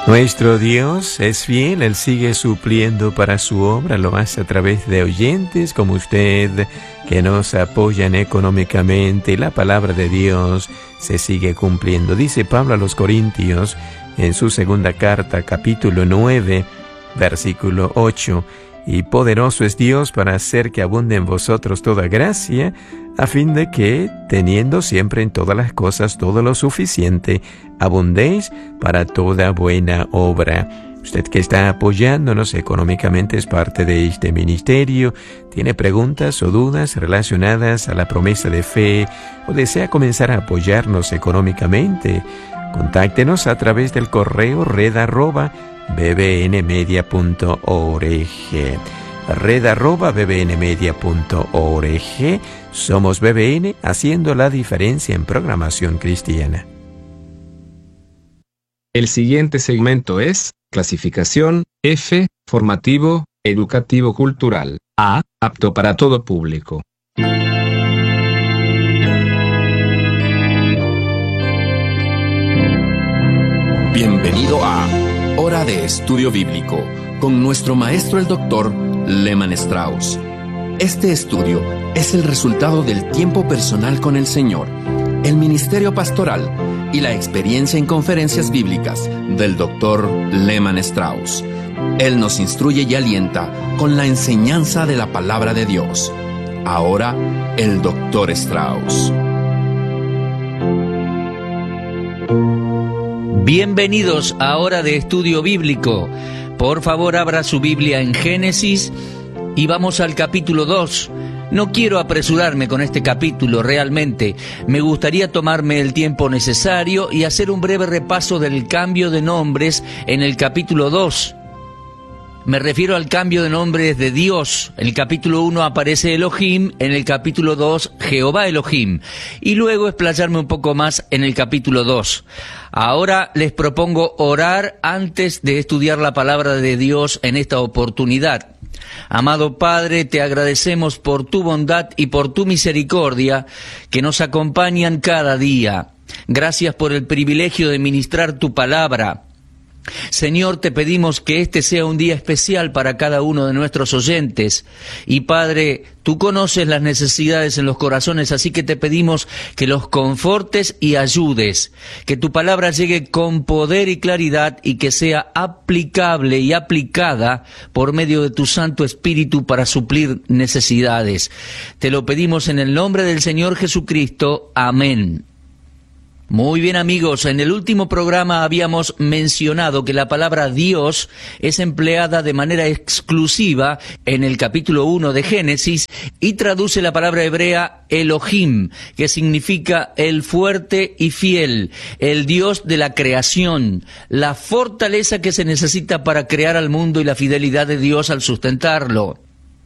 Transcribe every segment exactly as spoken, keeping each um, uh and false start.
Nuestro Dios es fiel, Él sigue supliendo para su obra, lo hace a través de oyentes como usted, que nos apoyan económicamente, y la palabra de Dios se sigue cumpliendo. Dice Pablo a los Corintios, en su segunda carta, capítulo nueve, versículo ocho, y poderoso es Dios para hacer que abunde en vosotros toda gracia, a fin de que, teniendo siempre en todas las cosas todo lo suficiente, abundéis para toda buena obra. Usted que está apoyándonos económicamente es parte de este ministerio, tiene preguntas o dudas relacionadas a la promesa de fe o desea comenzar a apoyarnos económicamente, contáctenos a través del correo red arroba b b n media punto org. red arroba b b n media punto org. Somos B B N, haciendo la diferencia en programación cristiana. El siguiente segmento es clasificación F, formativo, educativo cultural. A, apto para todo público. Bienvenido a Hora de Estudio Bíblico, con nuestro maestro el doctor Lehman Strauss. Este estudio es el resultado del tiempo personal con el Señor, el ministerio pastoral y la experiencia en conferencias bíblicas del doctor Lehman Strauss. Él nos instruye y alienta con la enseñanza de la palabra de Dios. Ahora, el doctor Strauss. Bienvenidos a Hora de Estudio Bíblico. Por favor, abra su Biblia en Génesis y vamos al capítulo dos. No quiero apresurarme con este capítulo realmente. Me gustaría tomarme el tiempo necesario y hacer un breve repaso del cambio de nombres en el capítulo dos. Me refiero al cambio de nombres de Dios. En el capítulo uno aparece Elohim, en el capítulo dos Jehová Elohim, y luego explayarme un poco más en el capítulo dos. Ahora les propongo orar antes de estudiar la palabra de Dios en esta oportunidad. Amado Padre, te agradecemos por tu bondad y por tu misericordia que nos acompañan cada día. Gracias por el privilegio de ministrar tu palabra. Señor, te pedimos que este sea un día especial para cada uno de nuestros oyentes. Y Padre, tú conoces las necesidades en los corazones, así que te pedimos que los confortes y ayudes, que tu palabra llegue con poder y claridad y que sea aplicable y aplicada por medio de tu Santo Espíritu para suplir necesidades. Te lo pedimos en el nombre del Señor Jesucristo. Amén. Muy bien, amigos, en el último programa habíamos mencionado que la palabra Dios es empleada de manera exclusiva en el capítulo uno de Génesis y traduce la palabra hebrea Elohim, que significa el fuerte y fiel, el Dios de la creación, la fortaleza que se necesita para crear al mundo y la fidelidad de Dios al sustentarlo.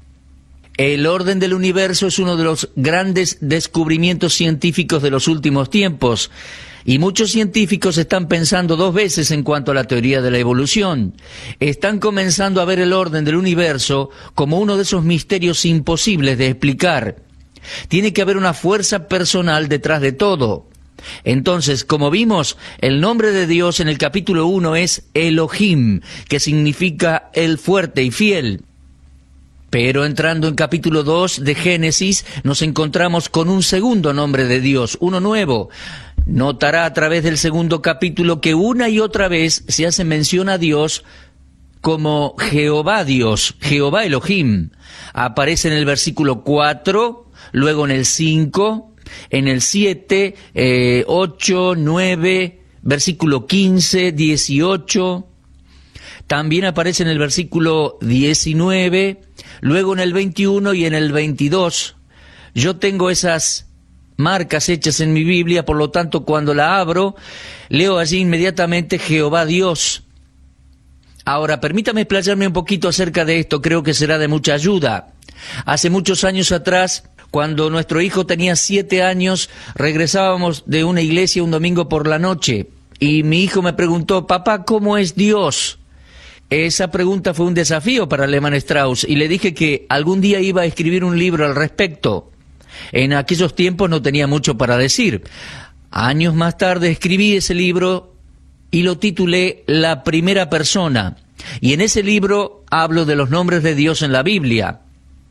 El orden del universo es uno de los grandes descubrimientos científicos de los últimos tiempos, y muchos científicos están pensando dos veces en cuanto a la teoría de la evolución. Están comenzando a ver el orden del universo como uno de esos misterios imposibles de explicar. Tiene que haber una fuerza personal detrás de todo. Entonces, como vimos, el nombre de Dios en el capítulo uno es Elohim, que significa el fuerte y fiel. Pero entrando en capítulo dos de Génesis, nos encontramos con un segundo nombre de Dios, uno nuevo. Notará a través del segundo capítulo que una y otra vez se hace mención a Dios como Jehová Dios, Jehová Elohim. Aparece en el versículo cuatro, luego en el cinco, en el siete, eh, ocho, nueve, versículo quince, dieciocho. También aparece en el versículo diecinueve, luego en el veintiuno y en el veintidós. Yo tengo esas marcas hechas en mi Biblia, por lo tanto, cuando la abro, leo allí inmediatamente Jehová Dios. Ahora, permítame explayarme un poquito acerca de esto, creo que será de mucha ayuda. Hace muchos años atrás, cuando nuestro hijo tenía siete años, regresábamos de una iglesia un domingo por la noche, y mi hijo me preguntó, papá, ¿cómo es Dios? Esa pregunta fue un desafío para Lehman Strauss y le dije que algún día iba a escribir un libro al respecto. En aquellos tiempos no tenía mucho para decir. Años más tarde escribí ese libro y lo titulé La Primera Persona. Y en ese libro hablo de los nombres de Dios en la Biblia.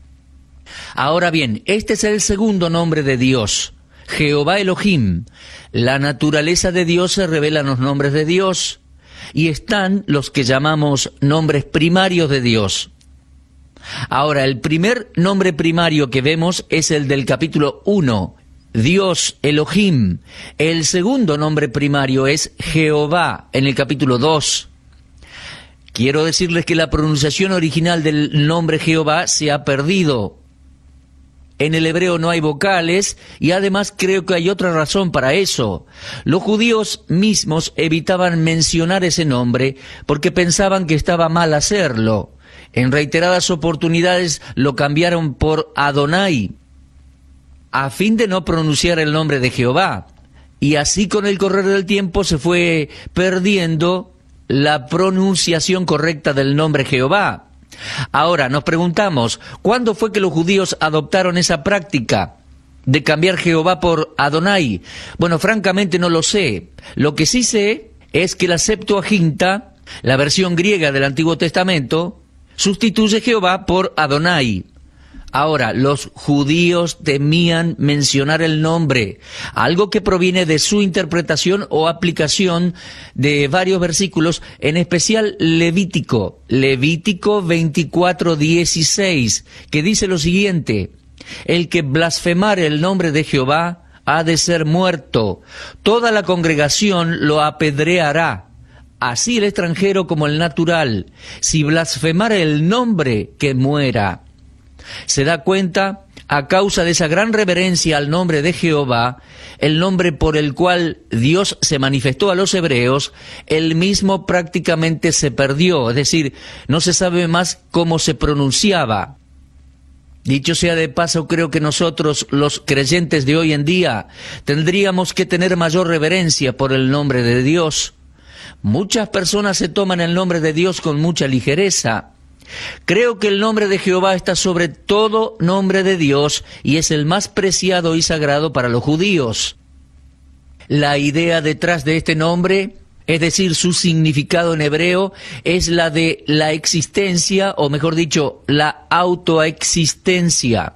Ahora bien, este es el segundo nombre de Dios, Jehová Elohim. La naturaleza de Dios se revela en los nombres de Dios, y están los que llamamos nombres primarios de Dios. Ahora, el primer nombre primario que vemos es el del capítulo uno, Dios, Elohim. El segundo nombre primario es Jehová, en el capítulo dos. Quiero decirles que la pronunciación original del nombre Jehová se ha perdido. En el hebreo no hay vocales, y además creo que hay otra razón para eso. Los judíos mismos evitaban mencionar ese nombre porque pensaban que estaba mal hacerlo. En reiteradas oportunidades lo cambiaron por Adonai, a fin de no pronunciar el nombre de Jehová. Y así con el correr del tiempo se fue perdiendo la pronunciación correcta del nombre Jehová. Ahora nos preguntamos, ¿cuándo fue que los judíos adoptaron esa práctica de cambiar Jehová por Adonai? Bueno, francamente no lo sé. Lo que sí sé es que la Septuaginta, la versión griega del Antiguo Testamento, sustituye Jehová por Adonai. Ahora, los judíos temían mencionar el nombre, algo que proviene de su interpretación o aplicación de varios versículos, en especial Levítico, Levítico veinticuatro dieciséis, que dice lo siguiente: el que blasfemare el nombre de Jehová ha de ser muerto, toda la congregación lo apedreará, así el extranjero como el natural, si blasfemare el nombre, que muera. Se da cuenta, a causa de esa gran reverencia al nombre de Jehová, el nombre por el cual Dios se manifestó a los hebreos, el mismo prácticamente se perdió, es decir, no se sabe más cómo se pronunciaba. Dicho sea de paso, creo que nosotros, los creyentes de hoy en día, tendríamos que tener mayor reverencia por el nombre de Dios. Muchas personas se toman el nombre de Dios con mucha ligereza. Creo que el nombre de Jehová está sobre todo nombre de Dios y es el más preciado y sagrado para los judíos. La idea detrás de este nombre, es decir, su significado en hebreo, es la de la existencia, o mejor dicho, la autoexistencia.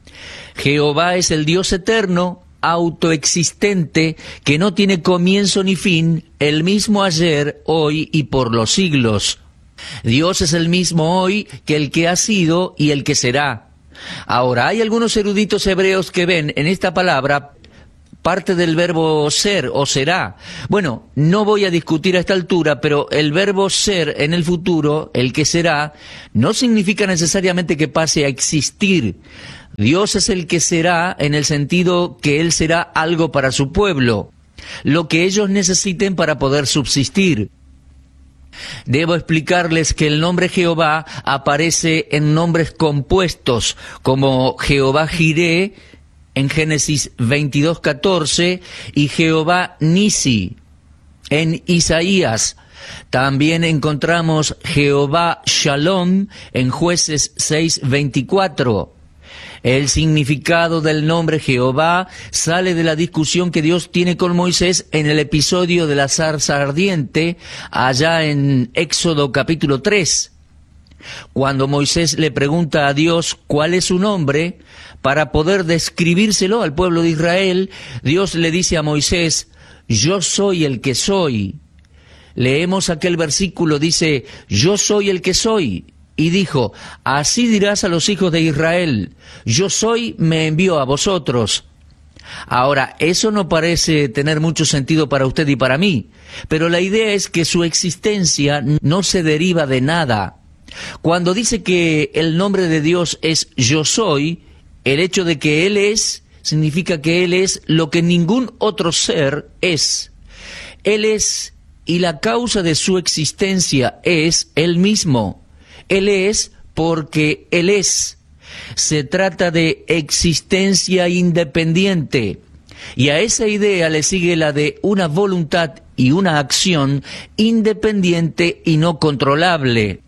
Jehová es el Dios eterno, autoexistente, que no tiene comienzo ni fin, el mismo ayer, hoy y por los siglos. Dios es el mismo hoy que el que ha sido y el que será. Ahora, hay algunos eruditos hebreos que ven en esta palabra parte del verbo ser o será. Bueno, no voy a discutir a esta altura, pero el verbo ser en el futuro, el que será, no significa necesariamente que pase a existir. Dios es el que será en el sentido que Él será algo para su pueblo, lo que ellos necesiten para poder subsistir. Debo explicarles que el nombre Jehová aparece en nombres compuestos, como Jehová Jireh en Génesis veintidós catorce y Jehová Nisi en Isaías. También encontramos Jehová Shalom en Jueces seis veinticuatro. El significado del nombre Jehová sale de la discusión que Dios tiene con Moisés en el episodio de la zarza ardiente, allá en Éxodo capítulo tres. Cuando Moisés le pregunta a Dios cuál es su nombre, para poder describírselo al pueblo de Israel, Dios le dice a Moisés: yo soy el que soy. Leemos aquel versículo, dice: yo soy el que soy. Y dijo: así dirás a los hijos de Israel, yo soy, me envió a vosotros. Ahora, eso no parece tener mucho sentido para usted y para mí, pero la idea es que su existencia no se deriva de nada. Cuando dice que el nombre de Dios es yo soy, el hecho de que Él es, significa que Él es lo que ningún otro ser es. Él es, y la causa de su existencia es Él mismo. Él es porque Él es. Se trata de existencia independiente. Y a esa idea le sigue la de una voluntad y una acción independiente y no controlable.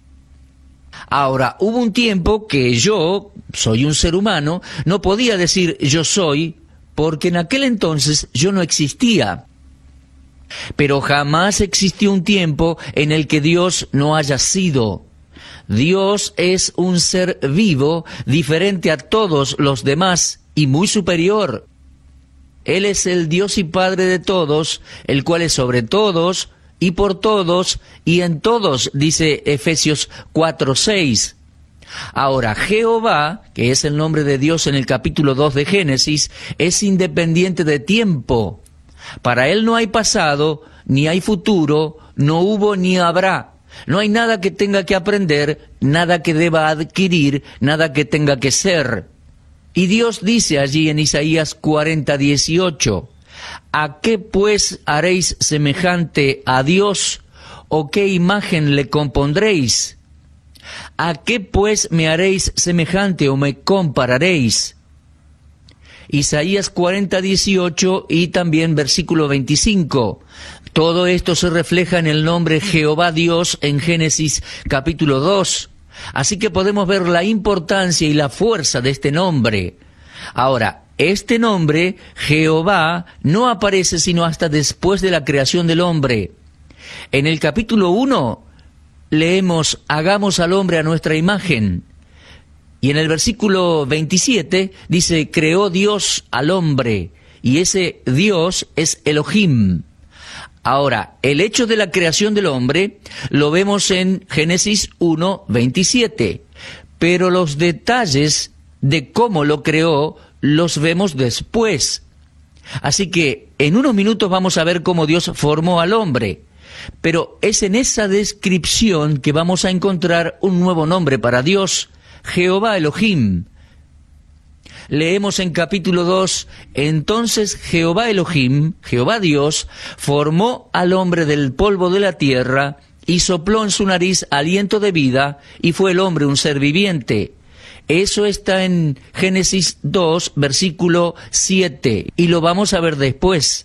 Ahora, hubo un tiempo que yo, soy un ser humano, no podía decir yo soy, porque en aquel entonces yo no existía. Pero jamás existió un tiempo en el que Dios no haya sido. Dios es un ser vivo, diferente a todos los demás y muy superior. Él es el Dios y Padre de todos, el cual es sobre todos y por todos y en todos, dice Efesios cuatro seis. Ahora, Jehová, que es el nombre de Dios en el capítulo dos de Génesis, es independiente de tiempo. Para Él no hay pasado, ni hay futuro, no hubo ni habrá. No hay nada que tenga que aprender, nada que deba adquirir, nada que tenga que ser. Y Dios dice allí en Isaías cuarenta dieciocho, ¿a qué pues haréis semejante a Dios? ¿O qué imagen le compondréis? ¿A qué pues me haréis semejante o me compararéis? Isaías cuarenta dieciocho y también versículo veinticinco. Todo esto se refleja en el nombre Jehová Dios en Génesis capítulo dos. Así que podemos ver la importancia y la fuerza de este nombre. Ahora, este nombre, Jehová, no aparece sino hasta después de la creación del hombre. En el capítulo uno leemos, hagamos al hombre a nuestra imagen. Y en el versículo veintisiete dice, creó Dios al hombre, y ese Dios es Elohim. Ahora, el hecho de la creación del hombre lo vemos en Génesis uno veintisiete, pero los detalles de cómo lo creó los vemos después. Así que en unos minutos vamos a ver cómo Dios formó al hombre, pero es en esa descripción que vamos a encontrar un nuevo nombre para Dios, Jehová Elohim. Leemos en capítulo dos, entonces Jehová Elohim, Jehová Dios, formó al hombre del polvo de la tierra y sopló en su nariz aliento de vida, y fue el hombre un ser viviente. Eso está en Génesis dos, versículo siete, y lo vamos a ver después.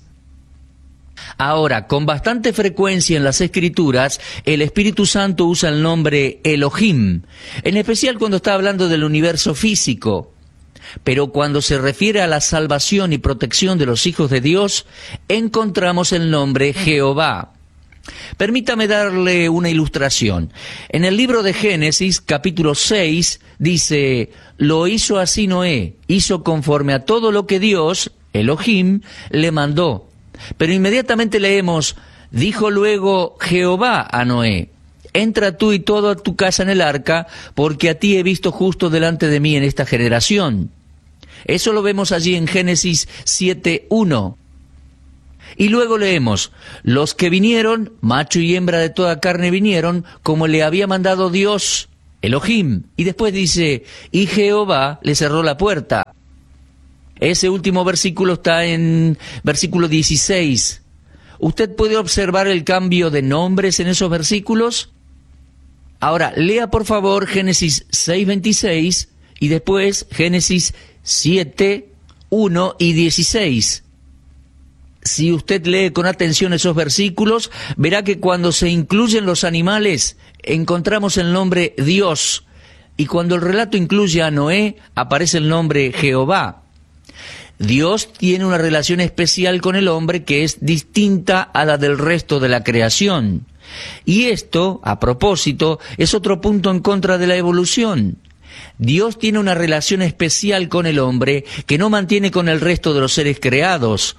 Ahora, con bastante frecuencia en las Escrituras, el Espíritu Santo usa el nombre Elohim, en especial cuando está hablando del universo físico. Pero cuando se refiere a la salvación y protección de los hijos de Dios, encontramos el nombre Jehová. Permítame darle una ilustración. En el libro de Génesis, capítulo seis, dice, lo hizo así Noé, hizo conforme a todo lo que Dios, Elohim, le mandó. Pero inmediatamente leemos, dijo luego Jehová a Noé, entra tú y toda tu casa en el arca, porque a ti he visto justo delante de mí en esta generación. Eso lo vemos allí en Génesis siete uno. Y luego leemos, los que vinieron, macho y hembra de toda carne vinieron, como le había mandado Dios, Elohim. Y después dice, y Jehová le cerró la puerta. Ese último versículo está en versículo dieciséis. ¿Usted puede observar el cambio de nombres en esos versículos? Ahora, lea por favor Génesis seis veintiséis y después Génesis siete uno y dieciséis. Si usted lee con atención esos versículos, verá que cuando se incluyen los animales, encontramos el nombre Dios. Y cuando el relato incluye a Noé, aparece el nombre Jehová. Dios tiene una relación especial con el hombre que es distinta a la del resto de la creación. Y esto, a propósito, es otro punto en contra de la evolución. Dios tiene una relación especial con el hombre que no mantiene con el resto de los seres creados.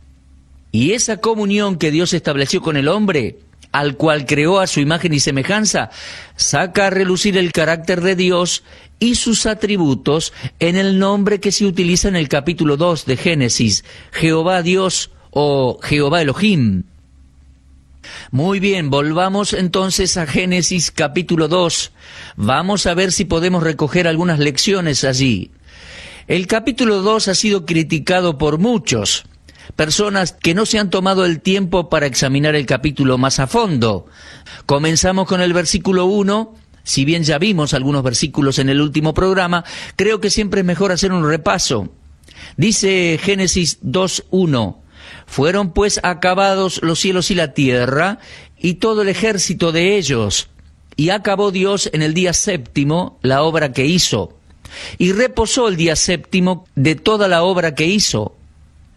Y esa comunión que Dios estableció con el hombre, al cual creó a su imagen y semejanza, saca a relucir el carácter de Dios y sus atributos en el nombre que se utiliza en el capítulo dos de Génesis, Jehová Dios o Jehová Elohim. Muy bien, volvamos entonces a Génesis capítulo dos. Vamos a ver si podemos recoger algunas lecciones allí. El capítulo dos ha sido criticado por muchos, personas que no se han tomado el tiempo para examinar el capítulo más a fondo. Comenzamos con el versículo uno. Si bien ya vimos algunos versículos en el último programa, creo que siempre es mejor hacer un repaso. Dice Génesis dos uno. Fueron pues acabados los cielos y la tierra, y todo el ejército de ellos. Y acabó Dios en el día séptimo la obra que hizo. Y reposó el día séptimo de toda la obra que hizo.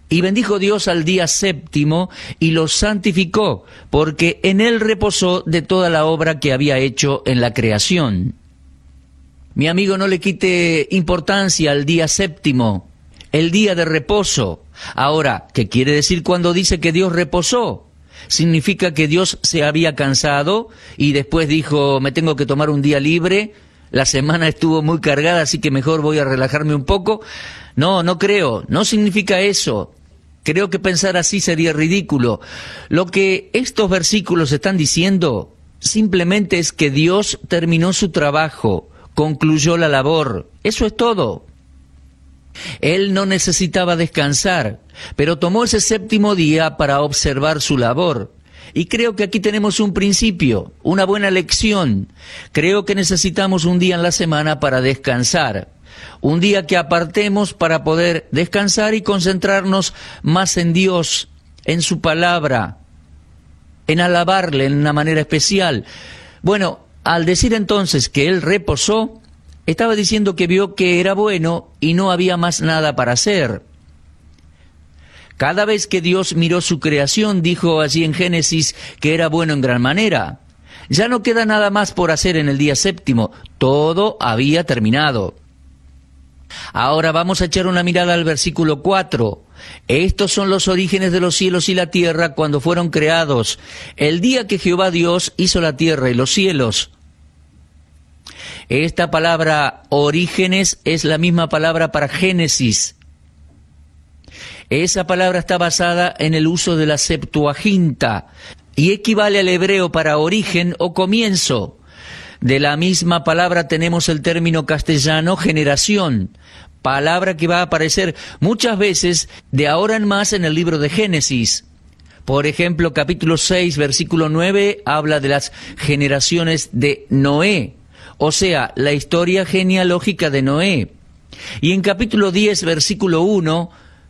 Y bendijo Dios al día séptimo y lo santificó, porque en él reposó de toda la obra que había hecho en la creación. Mi amigo, no le quite importancia al día séptimo, el día de reposo. Ahora, ¿qué quiere decir cuando dice que Dios reposó? ¿Significa que Dios se había cansado y después dijo, me tengo que tomar un día libre? La semana estuvo muy cargada, así que mejor voy a relajarme un poco. No, no creo, no significa eso. Creo que pensar así sería ridículo. Lo que estos versículos están diciendo simplemente es que Dios terminó su trabajo, concluyó la labor. Eso es todo. Él no necesitaba descansar, pero tomó ese séptimo día para observar su labor. Y creo que aquí tenemos un principio, una buena lección. Creo que necesitamos un día en la semana para descansar. Un día que apartemos para poder descansar y concentrarnos más en Dios, en su palabra, en alabarle en una manera especial. Bueno, al decir entonces que Él reposó, estaba diciendo que vio que era bueno y no había más nada para hacer. Cada vez que Dios miró su creación, dijo allí en Génesis que era bueno en gran manera. Ya no queda nada más por hacer en el día séptimo, todo había terminado. Ahora vamos a echar una mirada al versículo cuatro. Estos son los orígenes de los cielos y la tierra cuando fueron creados, el día que Jehová Dios hizo la tierra y los cielos. Esta palabra orígenes es la misma palabra para Génesis. Esa palabra está basada en el uso de la Septuaginta y equivale al hebreo para origen o comienzo. De la misma palabra tenemos el término castellano generación, palabra que va a aparecer muchas veces de ahora en más en el libro de Génesis. Por ejemplo, capítulo seis, versículo nueve, habla de las generaciones de Noé, o sea, la historia genealógica de Noé. Y en capítulo diez, versículo uno,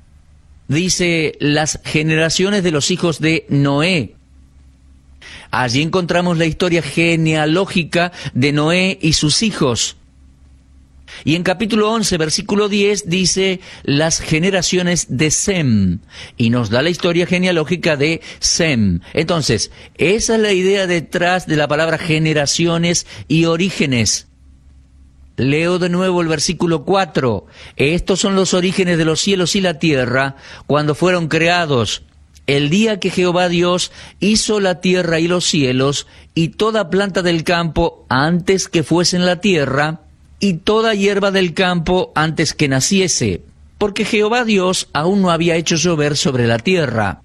dice las generaciones de los hijos de Noé. Allí encontramos la historia genealógica de Noé y sus hijos. Y en capítulo once, versículo diez, dice las generaciones de Sem, y nos da la historia genealógica de Sem. Entonces, esa es la idea detrás de la palabra generaciones y orígenes. Leo de nuevo el versículo cuatro. Estos son los orígenes de los cielos y la tierra cuando fueron creados, el día que Jehová Dios hizo la tierra y los cielos, y toda planta del campo antes que fuese en la tierra, y toda hierba del campo antes que naciese, porque Jehová Dios aún no había hecho llover sobre la tierra.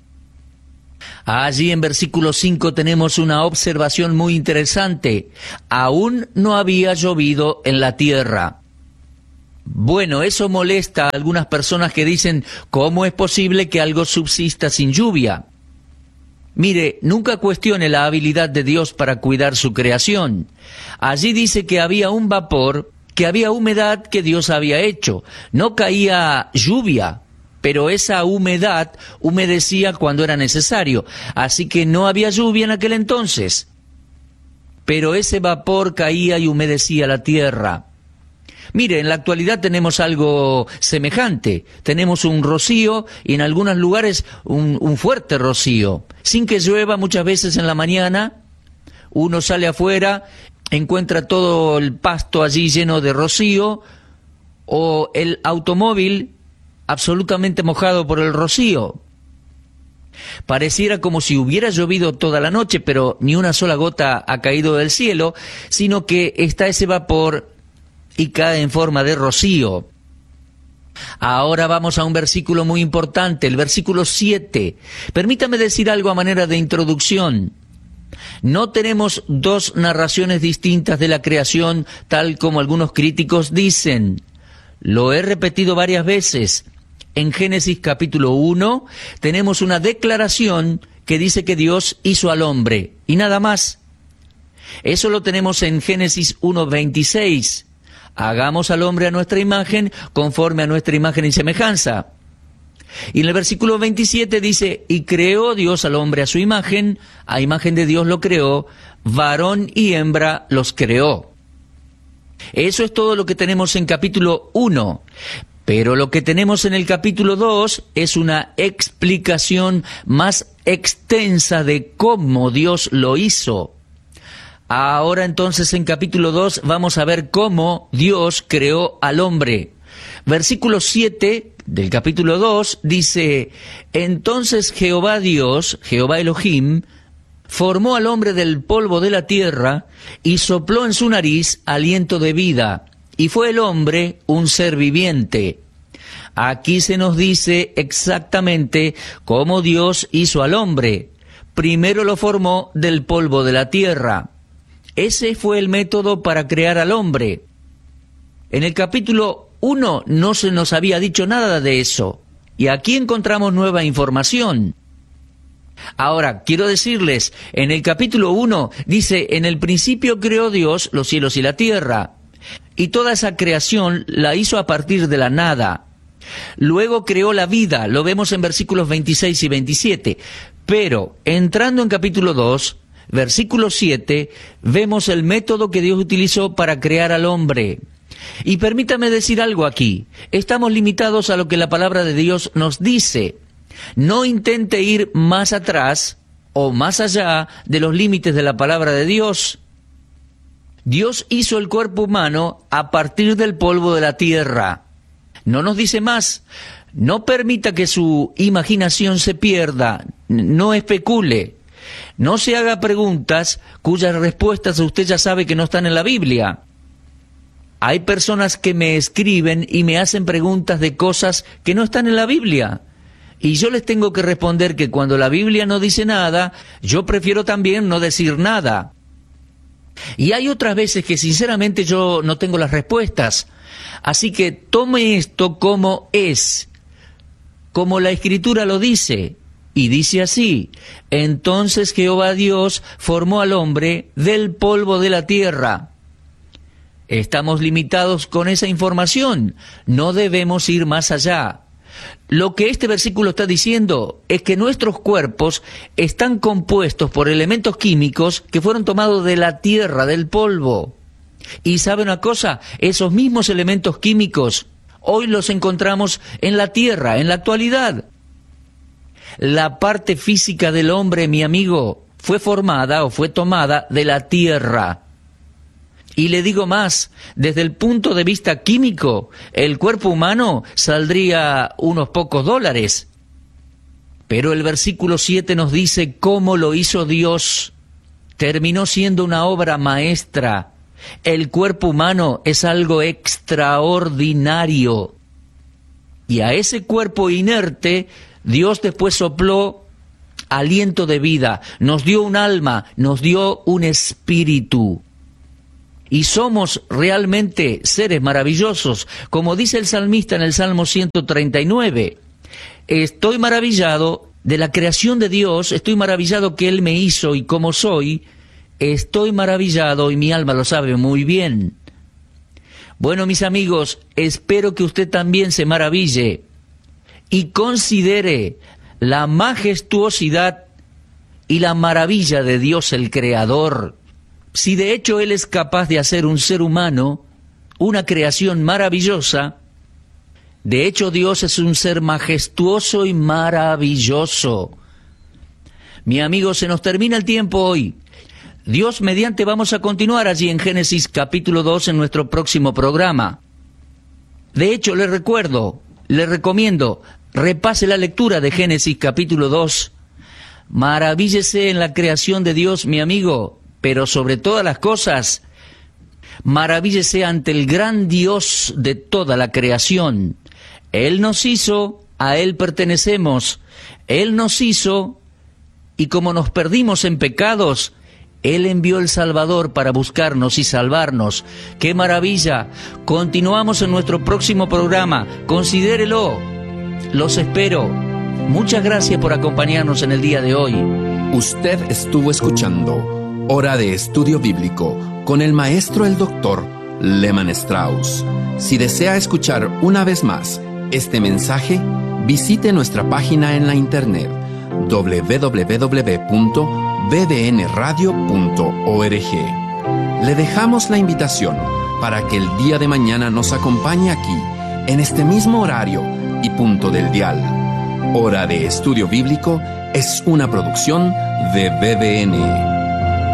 Allí en versículo cinco tenemos una observación muy interesante. Aún no había llovido en la tierra. Bueno, eso molesta a algunas personas que dicen, ¿cómo es posible que algo subsista sin lluvia? Mire, nunca cuestione la habilidad de Dios para cuidar su creación. Allí dice que había un vapor, que había humedad que Dios había hecho. No caía lluvia, pero esa humedad humedecía cuando era necesario. Así que no había lluvia en aquel entonces. Pero ese vapor caía y humedecía la tierra. Mire, en la actualidad tenemos algo semejante. Tenemos un rocío y en algunos lugares un, un fuerte rocío. Sin que llueva muchas veces en la mañana, uno sale afuera, encuentra todo el pasto allí lleno de rocío o el automóvil absolutamente mojado por el rocío. Pareciera como si hubiera llovido toda la noche, pero ni una sola gota ha caído del cielo, sino que está ese vapor y cae en forma de rocío. Ahora vamos a un versículo muy importante, el versículo siete. Permítame decir algo a manera de introducción. No tenemos dos narraciones distintas de la creación, tal como algunos críticos dicen. Lo he repetido varias veces. En Génesis capítulo uno tenemos una declaración que dice que Dios hizo al hombre, y nada más. Eso lo tenemos en Génesis uno veintiséis. Hagamos al hombre a nuestra imagen, conforme a nuestra imagen y semejanza. Y en el versículo veintisiete dice, y creó Dios al hombre a su imagen, a imagen de Dios lo creó, varón y hembra los creó. Eso es todo lo que tenemos en capítulo uno. Pero lo que tenemos en el capítulo dos es una explicación más extensa de cómo Dios lo hizo. Ahora entonces en capítulo dos vamos a ver cómo Dios creó al hombre. Versículo siete del capítulo dos dice: entonces Jehová Dios, Jehová Elohim, formó al hombre del polvo de la tierra y sopló en su nariz aliento de vida, y fue el hombre un ser viviente. Aquí se nos dice exactamente cómo Dios hizo al hombre. Primero lo formó del polvo de la tierra. Ese fue el método para crear al hombre. En el capítulo uno no se nos había dicho nada de eso, y aquí encontramos nueva información. Ahora, quiero decirles, en el capítulo uno dice: en el principio creó Dios los cielos y la tierra, y toda esa creación la hizo a partir de la nada. Luego creó la vida, lo vemos en versículos veintiséis y veintisiete, pero entrando en capítulo dos, versículo siete, vemos el método que Dios utilizó para crear al hombre. Y permítame decir algo aquí, estamos limitados a lo que la palabra de Dios nos dice. No intente ir más atrás o más allá de los límites de la palabra de Dios. Dios hizo el cuerpo humano a partir del polvo de la tierra. No nos dice más. No permita que su imaginación se pierda. No especule. No se haga preguntas cuyas respuestas usted ya sabe que no están en la Biblia. Hay personas que me escriben y me hacen preguntas de cosas que no están en la Biblia. Y yo les tengo que responder que cuando la Biblia no dice nada, yo prefiero también no decir nada. Y hay otras veces que sinceramente yo no tengo las respuestas. Así que tome esto como es, como la Escritura lo dice. Y dice así: entonces Jehová Dios formó al hombre del polvo de la tierra. Estamos limitados con esa información, no debemos ir más allá. Lo que este versículo está diciendo es que nuestros cuerpos están compuestos por elementos químicos que fueron tomados de la tierra, del polvo. Y ¿sabe una cosa? Esos mismos elementos químicos hoy los encontramos en la tierra, en la actualidad. La parte física del hombre, mi amigo, fue formada o fue tomada de la tierra. Y le digo más, desde el punto de vista químico, el cuerpo humano saldría unos pocos dólares. Pero el versículo siete nos dice cómo lo hizo Dios. Terminó siendo una obra maestra. El cuerpo humano es algo extraordinario. Y a ese cuerpo inerte, Dios después sopló aliento de vida, nos dio un alma, nos dio un espíritu. Y somos realmente seres maravillosos, como dice el salmista en el Salmo ciento treinta y nueve. Estoy maravillado de la creación de Dios, estoy maravillado que Él me hizo y como soy, estoy maravillado y mi alma lo sabe muy bien. Bueno, mis amigos, espero que usted también se maraville y considere la majestuosidad y la maravilla de Dios el Creador. Si de hecho Él es capaz de hacer un ser humano, una creación maravillosa, de hecho Dios es un ser majestuoso y maravilloso. Mi amigo, se nos termina el tiempo hoy. Dios mediante vamos a continuar allí en Génesis capítulo dos en nuestro próximo programa. De hecho, le recuerdo, le recomiendo, repase la lectura de Génesis capítulo dos. Maravíllese en la creación de Dios, mi amigo. Pero sobre todas las cosas, maravíllese ante el gran Dios de toda la creación. Él nos hizo, a Él pertenecemos. Él nos hizo, y como nos perdimos en pecados, Él envió el Salvador para buscarnos y salvarnos. ¡Qué maravilla! Continuamos en nuestro próximo programa. Considérelo. Los espero. Muchas gracias por acompañarnos en el día de hoy. Usted estuvo escuchando Hora de Estudio Bíblico con el maestro el doctor Lehmann Strauss. Si desea escuchar una vez más este mensaje, visite nuestra página en la internet doble u doble u doble u punto b d n radio punto org. Le dejamos la invitación para que el día de mañana nos acompañe aquí en este mismo horario y punto del dial. Hora de Estudio Bíblico es una producción de B B N.